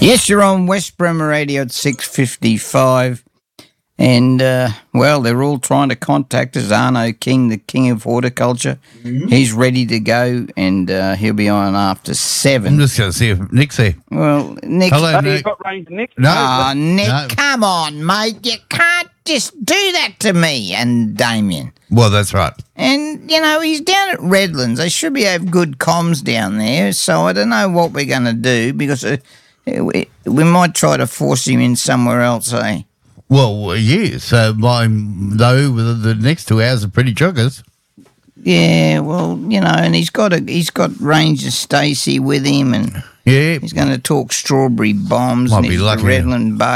Yes, you're on West Bremer Radio at 6:55. And, well, they're all trying to contact us. Arno King, the king of horticulture. Mm-hmm. He's ready to go, and he'll be on after 7. I'm just going to see if Nick's there. Well, Nick... Hello, Nick. You got range, Nick? No, Nick, come on, mate. You can't just do that to me and Damien. Well, that's right. And, you know, he's down at Redlands. They should be have good comms down there, so I don't know what we're going to do, because we might try to force him in somewhere else, eh? Well, yeah, so the next 2 hours are pretty chuggers. Yeah, well, you know, and he's got Ranger Stacey with him, and yeah, he's going to talk strawberry bombs, might and be he's lucky. Redland Bay.